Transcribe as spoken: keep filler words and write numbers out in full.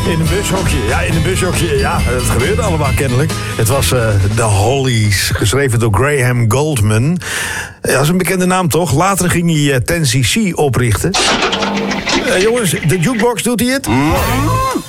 In een bushokje, ja, in een bushokje. Ja, het gebeurde allemaal kennelijk. Het was uh, The Hollies, geschreven door Graham Goldman. Ja, dat is een bekende naam, toch? Later ging hij uh, ten C C oprichten. Uh, jongens, de jukebox, doet hij het?